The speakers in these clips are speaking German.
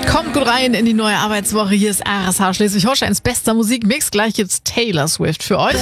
Kommt gut rein in die neue Arbeitswoche. Hier ist RSH Schleswig-Holsteins bester Musikmix. Gleich gibt's Taylor Swift für euch.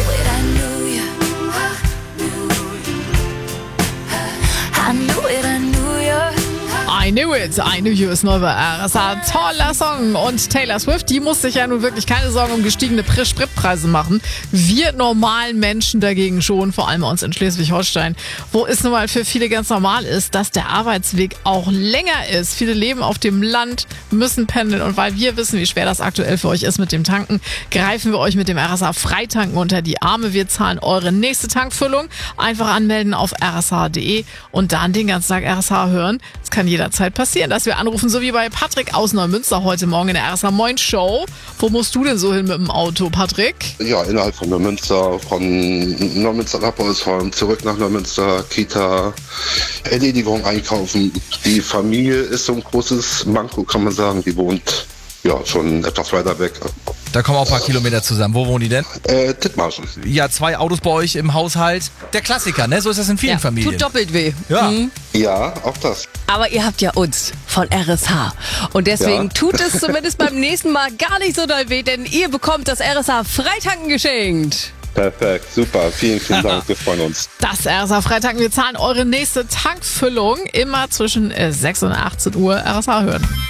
I knew you ist neu bei RSH. Toller Song. Und Taylor Swift, die muss sich ja nun wirklich keine Sorgen um gestiegene Spritpreise machen. Wir normalen Menschen dagegen schon, vor allem bei uns in Schleswig-Holstein, wo es nun mal für viele ganz normal ist, dass der Arbeitsweg auch länger ist. Viele leben auf dem Land, müssen pendeln. Und weil wir wissen, wie schwer das aktuell für euch ist mit dem Tanken, greifen wir euch mit dem RSH Freitanken unter die Arme. Wir zahlen eure nächste Tankfüllung. Einfach anmelden auf rsh.de und dann den ganzen Tag RSH hören. Es kann jederzeit passieren, dass wir anrufen, so wie bei Patrick aus Neumünster heute Morgen in der RSH Moin Show. Wo musst du denn so hin mit dem Auto, Patrick? Ja, innerhalb von Neumünster, von Neumünster nach Bolsholm, zurück nach Neumünster, Kita, Erledigung, einkaufen. Die Familie ist so ein großes Manko, kann man sagen. Die wohnt ja schon etwas weiter weg. Da kommen auch ein paar Kilometer zusammen. Wo wohnen die denn? Dithmarschen. Ja, 2 Autos bei euch im Haushalt. Der Klassiker, ne? So ist das in vielen Familien. Tut doppelt weh. Ja. Ja, auch das. Aber ihr habt ja uns von RSH. Und deswegen tut es zumindest beim nächsten Mal gar nicht so doll weh, denn ihr bekommt das RSH Freitanken geschenkt. Perfekt, super. Vielen, vielen Dank. Wir freuen uns. Das RSH Freitanken. Wir zahlen eure nächste Tankfüllung immer zwischen 6 und 18 Uhr RSH hören.